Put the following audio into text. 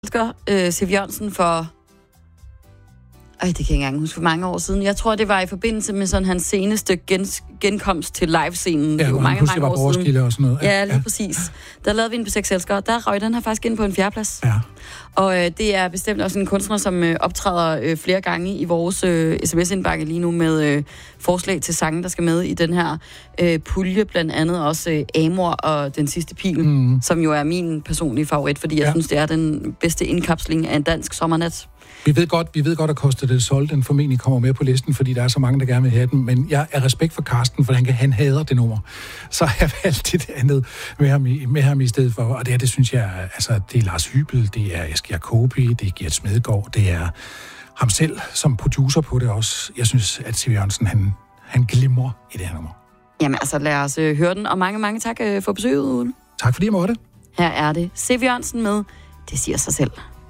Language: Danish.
Siv Jørgensen for... det kan jeg ikke engang huske for mange år siden. Jeg tror, det var i forbindelse med sådan hans seneste genkomst til livescenen. Ja, hvor han pludselig var på Roskilde og sådan noget. Ja, lige præcis. Der lavede vi en på 6 elskere. Der røg den her faktisk ind på en 4. plads. Ja. Og det er bestemt også en kunstner, som optræder flere gange i vores sms-indbakke lige nu med forslag til sange, der skal med i den her pulje. Blandt andet også Amor og Den Sidste Pil, som jo er min personlige favorit, fordi jeg synes, det er den bedste indkapsling af en dansk sommernat. Vi ved godt, at Costa del Sol, den formentlig kommer med på listen, fordi der er så mange, der gerne vil have den. Men jeg er respekt for Karsten, for han hader det nummer. Så har jeg valgt det andet med ham i stedet for. Og det synes jeg, altså, det er Lars Hybel, det er Eskild Jacobi, det er Gert Smedegaard, det er ham selv som producer på det også. Jeg synes, at Siv Jørgensen, han glimrer i det her nummer. Jamen altså, lad os høre den, og mange tak for besøget, Ude. Tak fordi jeg måtte. Her er det Siv Jørgensen med Det siger sig selv.